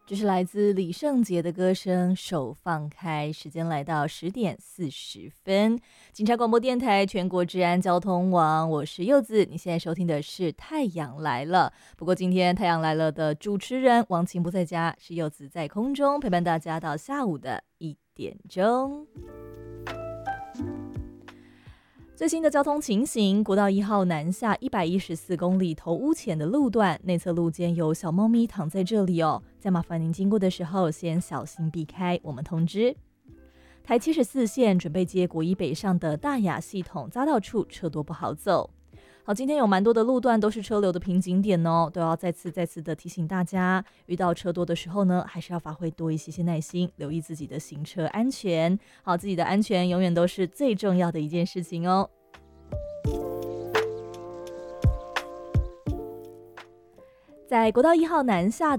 这是来自李圣杰的歌声《手放开》。时间来到10点40分，警察广播电台全国治安交通网，我是柚子。你现在收听的是《太阳来了》，不过今天《太阳来了》的主持人王晴不在家，是柚子在空中陪伴大家到下午的1点钟。最新的交通情形，国道1号南下114公里头屋前的路段，内侧路肩有小猫咪躺在这里哦，再麻烦您经过的时候先小心避开，我们通知。台74线准备接国一北上的大雅系统匝道处车多不好走。好，今天有蛮多的路段都是车流的瓶颈点哦，都要再次的提醒大家，遇到车多的时候呢，还是要发挥多一些耐心，留意自己的行车安全。好，自己的安全永远都是最重要的一件事情哦。在国道1号南下